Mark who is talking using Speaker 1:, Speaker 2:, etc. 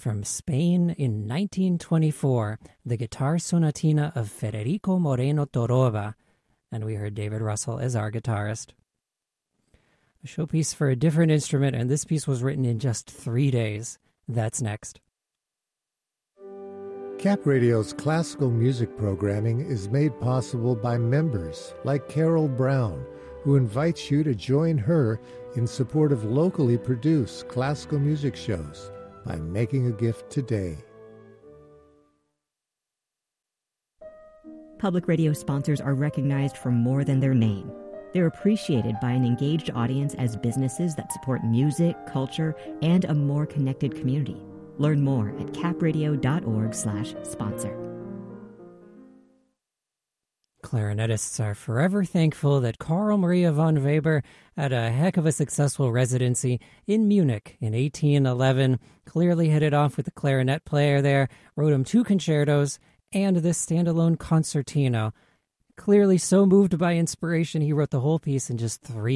Speaker 1: From Spain in 1924, the Guitar Sonatina of Federico Moreno Torroba, and we heard David Russell as our guitarist. A showpiece for a different instrument, and this piece was written in just 3 days. That's next.
Speaker 2: Cap Radio's classical music programming is made possible by members like Carol Brown, who invites you to join her in support of locally produced classical music shows by making a gift today.
Speaker 3: Public radio sponsors are recognized for more than their name. They're appreciated by an engaged audience as businesses that support music, culture, and a more connected community. Learn more at capradio.org/sponsor.
Speaker 1: Clarinetists are forever thankful that Carl Maria von Weber had a heck of a successful residency in Munich in 1811, clearly hit it off with the clarinet player there, wrote him 2 concertos and this standalone concertino. Clearly so moved by inspiration, he wrote the whole piece in just 3